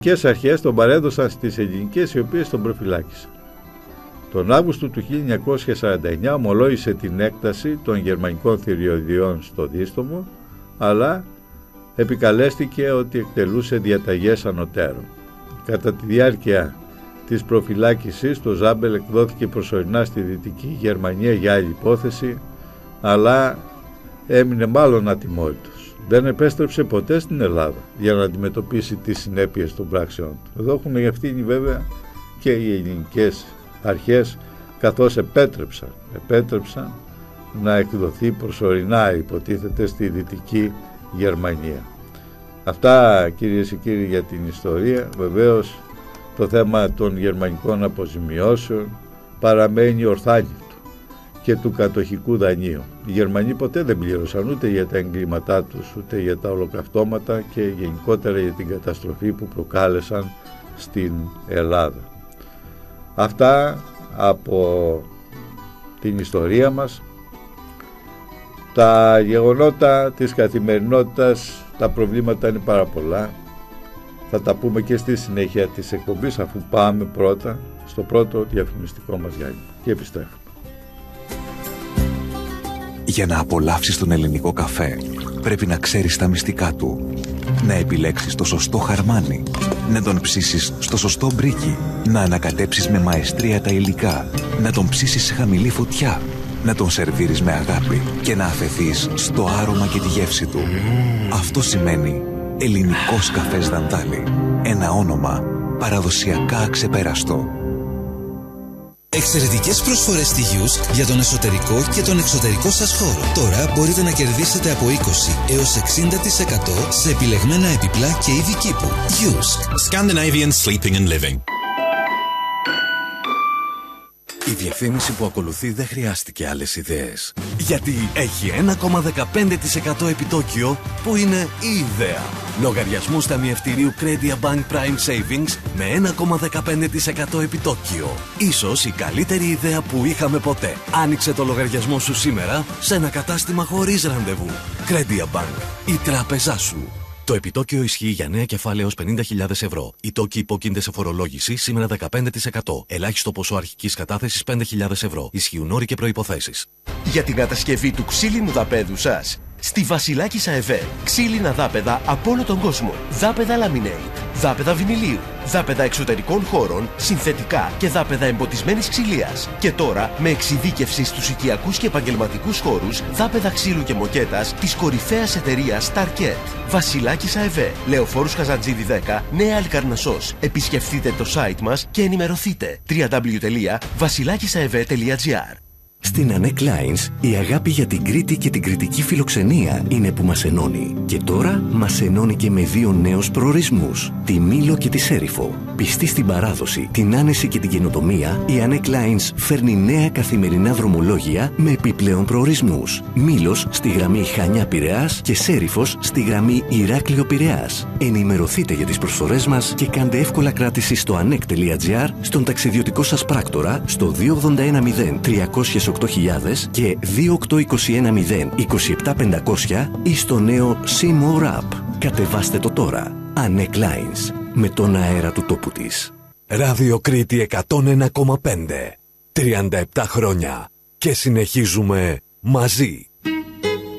Οι αρχές τον παρέδωσαν στις ελληνικές, οι οποίες τον προφυλάκησαν. Τον Αύγουστο του 1949 ομολόγησε την έκταση των γερμανικών θηριωδιών στο δίστομο, αλλά επικαλέστηκε ότι εκτελούσε διαταγές ανωτέρων. Κατά τη διάρκεια της προφυλάκησης, το Ζάμπελ εκδόθηκε προσωρινά στη Δυτική Γερμανία για άλλη υπόθεση, αλλά έμεινε μάλλον ατιμόρυτος. Δεν επέστρεψε ποτέ στην Ελλάδα για να αντιμετωπίσει τις συνέπειες των πράξεων του. Εδώ έχουν ευθύνη βέβαια και οι ελληνικές αρχές, καθώς επέτρεψαν να εκδοθεί προσωρινά, υποτίθεται, στη Δυτική Γερμανία. Αυτά, κυρίες και κύριοι, για την ιστορία. Βεβαίως το θέμα των γερμανικών αποζημιώσεων παραμένει ορθάνητο και του κατοχικού δανείου. Οι Γερμανοί ποτέ δεν πλήρωσαν ούτε για τα εγκλήματά τους, ούτε για τα ολοκαυτώματα και γενικότερα για την καταστροφή που προκάλεσαν στην Ελλάδα. Αυτά από την ιστορία μας. Τα γεγονότα της καθημερινότητας, τα προβλήματα είναι πάρα πολλά. Θα τα πούμε και στη συνέχεια της εκπομπής, αφού πάμε πρώτα στο πρώτο διαφημιστικό μας διάλειμμα και επιστρέφουμε. Για να απολαύσεις τον ελληνικό καφέ, πρέπει να ξέρεις τα μυστικά του. Να επιλέξεις το σωστό χαρμάνι, να τον ψήσεις στο σωστό μπρίκι, να ανακατέψεις με μαεστρία τα υλικά, να τον ψήσεις σε χαμηλή φωτιά, να τον σερβίρεις με αγάπη και να αφεθείς στο άρωμα και τη γεύση του. Αυτό σημαίνει ελληνικός καφές Δαντάλη. Ένα όνομα παραδοσιακά αξεπέραστο. Εξαιρετικές προσφορές στη Hughes για τον εσωτερικό και τον εξωτερικό σας χώρο. Τώρα μπορείτε να κερδίσετε από 20 έως 60% σε επιλεγμένα επιπλά και είδη κήπου. Hughes. Scandinavian Sleeping and Living. Η διαφήμιση που ακολουθεί δεν χρειάστηκε άλλες ιδέες. Γιατί έχει 1,15% επιτόκιο που είναι η ιδέα. Λογαριασμούς ταμιευτηρίου Credit Bank Prime Savings με 1,15% επιτόκιο. Ίσως η καλύτερη ιδέα που είχαμε ποτέ. Άνοιξε το λογαριασμό σου σήμερα σε ένα κατάστημα χωρίς ραντεβού. Credit Bank. Η τράπεζά σου. Το επιτόκιο ισχύει για νέα κεφάλαια έως 50.000 ευρώ. Οι τόκοι υπόκεινται σε φορολόγηση σήμερα 15%. Ελάχιστο ποσό αρχικής κατάθεσης 5.000 ευρώ. Ισχύουν όροι και προϋποθέσεις. Για την κατασκευή του ξύλινου δαπέδου σας, στη Βασιλάκισσα ΕΒΕ, ξύλινα δάπεδα από όλο τον κόσμο. Δάπεδα laminate, δάπεδα βινιλίου, δάπεδα εξωτερικών χώρων, συνθετικά και δάπεδα εμποτισμένης ξυλίας. Και τώρα με εξειδίκευση στους οικιακούς και επαγγελματικούς χώρους, δάπεδα ξύλου και μοκέτας της κορυφαίας εταιρείας Starket. Βασιλάκισσα ΕΒΕ, Λεωφόρους Καζαντζίδη 10, Νέα Αλκαρνασσός. Επισκεφτείτε το site μας και ενημερωθείτε. www.βασιλάκισsaev.gr. Στην Ανέ Κλάινς, η αγάπη για την Κρήτη και την κρητική φιλοξενία είναι που μας ενώνει. Και τώρα μας ενώνει και με δύο νέους προορισμούς, τη Μήλο και τη Σέριφο. Πιστή στην παράδοση, την άνεση και την καινοτομία, η Ανέ Κλάινς φέρνει νέα καθημερινά δρομολόγια με επιπλέον προορισμούς. Μήλος στη γραμμή Χανιά-Πειραιάς και Σέριφος στη γραμμή Ηράκλειο-Πειραιάς. Ενημερωθείτε για τις προσφορές μας και κάντε εύκολα κράτηση στο anek.gr, στον ταξιδιωτικό σας πράκτορα, στο 2810 300 8.000 και 2821 ή στο νέο C-More App. Κατεβάστε το τώρα. Ανέ Κλάινς, με τον αέρα του τόπου της. Ράδιο Κρήτη 101,5. 37 χρόνια και συνεχίζουμε μαζί.